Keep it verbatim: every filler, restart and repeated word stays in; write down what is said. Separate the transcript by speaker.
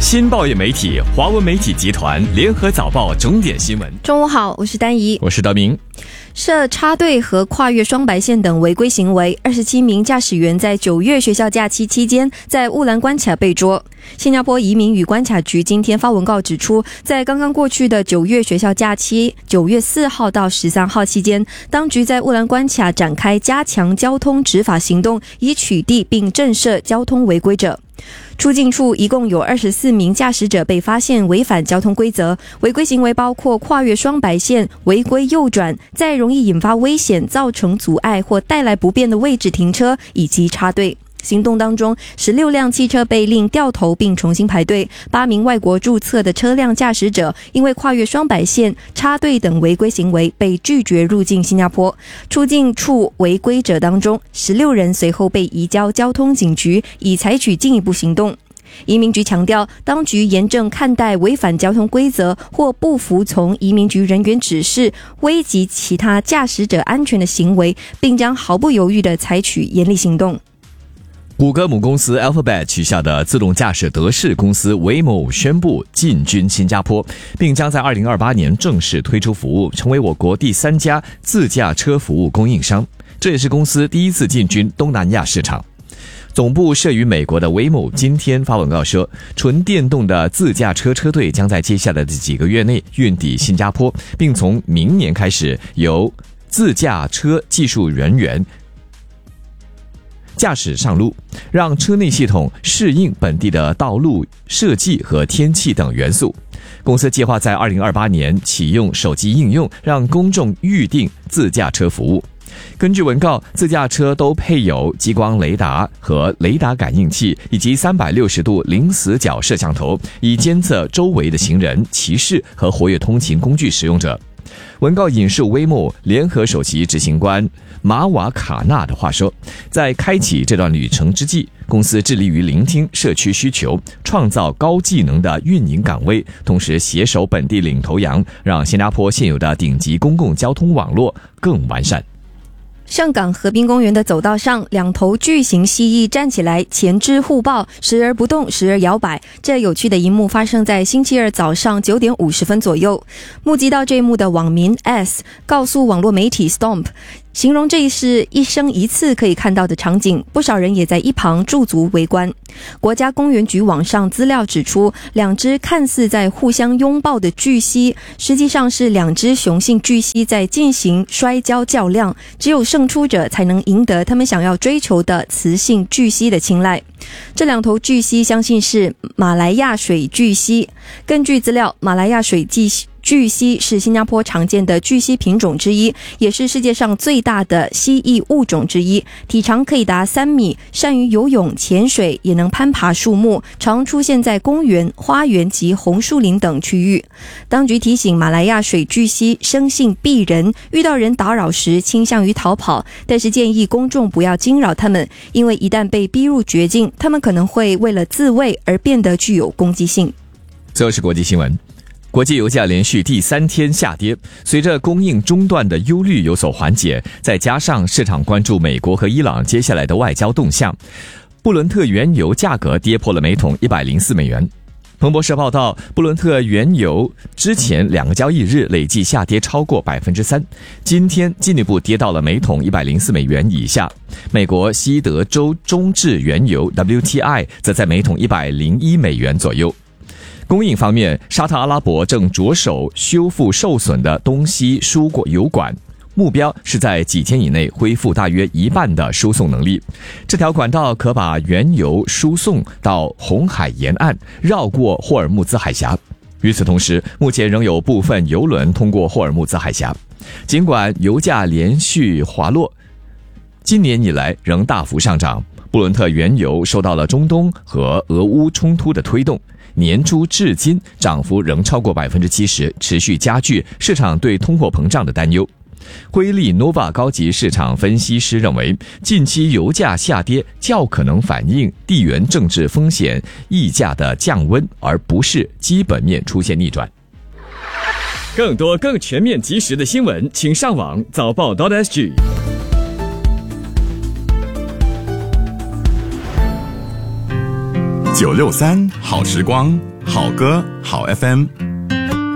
Speaker 1: 新报业媒体华文媒体集团联合早报重点新闻。
Speaker 2: 中午好，我是丹怡，
Speaker 1: 我是德明。
Speaker 2: 涉插队和跨越双白线等违规行为，二十七名驾驶员在九月学校假期期间在乌兰关卡被捉。新加坡移民与关卡局今天发文告指出，在刚刚过去的九月学校假期九月四号到十三号期间，当局在乌兰关卡展开加强交通执法行动，以取缔并震慑交通违规者。出境处一共有二十四名驾驶者被发现违反交通规则，违规行为包括跨越双白线、违规右转、在容易引发危险、造成阻碍或带来不便的位置停车以及插队。行动当中，十六辆汽车被令掉头并重新排队，八名外国注册的车辆驾驶者因为跨越双白线、插队等违规行为被拒绝入境新加坡。出境处违规者当中，十六人随后被移交交通警局，以采取进一步行动。移民局强调，当局严正看待违反交通规则或不服从移民局人员指示、危及其他驾驶者安全的行为，并将毫不犹豫地采取严厉行动。
Speaker 1: 谷歌母公司 Alphabet 旗下的自动驾驶德士公司 Waymo 宣布进军新加坡，并将在二零二八年正式推出服务，成为我国第三家自驾车服务供应商。这也是公司第一次进军东南亚市场。总部设于美国的 Waymo 今天发文告说，纯电动的自驾车车队将在接下来的几个月内运抵新加坡，并从明年开始由自驾车技术人员驾驶上路，让车内系统适应本地的道路设计和天气等元素。公司计划在二零二八年启用手机应用，让公众预订自驾车服务。根据文告，自驾车都配有激光雷达和雷达感应器，以及三百六十度零死角摄像头，以监测周围的行人、骑士和活跃通勤工具使用者。文告引述威莫联合首席执行官马瓦卡纳的话说，在开启这段旅程之际，公司致力于聆听社区需求，创造高技能的运营岗位，同时携手本地领头羊，让新加坡现有的顶级公共交通网络更完善。
Speaker 2: 上港河滨公园的走道上，两头巨型蜥蜴站起来，前肢互抱，时而不动，时而摇摆。这有趣的一幕发生在星期二早上九点五十分左右。目击到这一幕的网民 S 告诉网络媒体 Stomp， 形容这是一生一次可以看到的场景，不少人也在一旁驻足围观。国家公园局网上资料指出，两只看似在互相拥抱的巨蜥，实际上是两只雄性巨蜥在进行摔跤较量，只有胜出者才能赢得他们想要追求的雌性巨蜥的青睐。这两头巨蜥相信是马来亚水巨蜥。根据资料，马来亚水巨蜥巨蜥是新加坡常见的巨蜥品种之一，也是世界上最大的蜥蜴物种之一，体长可以达三米，善于游泳、潜水，也能攀爬树木，常出现在公园、花园及红树林等区域。当局提醒马来亚水巨蜥生性避人，遇到人打扰时倾向于逃跑，但是建议公众不要惊扰它们，因为一旦被逼入绝境，它们可能会为了自卫而变得具有攻击性。
Speaker 1: 最后是国际新闻。国际油价连续第三天下跌，随着供应中断的忧虑有所缓解，再加上市场关注美国和伊朗接下来的外交动向，布伦特原油价格跌破了每桶一百零四美元。彭博社报道，布伦特原油之前两个交易日累计下跌超过 百分之三， 今天进一步跌到了每桶一百零四美元以下。美国西德州中质原油 W T I 则在每桶一百零一美元左右。供应方面，沙特阿拉伯正着手修复受损的东西输油管，目标是在几天以内恢复大约一半的输送能力。这条管道可把原油输送到红海沿岸，绕过霍尔木兹海峡。与此同时，目前仍有部分油轮通过霍尔木兹海峡。尽管油价连续滑落，今年以来仍大幅上涨。布伦特原油受到了中东和俄乌冲突的推动，年初至今涨幅仍超过 百分之七十， 持续加剧市场对通货膨胀的担忧。辉利 Nova 高级市场分析师认为，近期油价下跌较可能反映地缘政治风险溢价的降温，而不是基本面出现逆转。更多更全面及时的新闻，请上网早报 .sg。
Speaker 3: 九六三好时光， 好歌好 F M。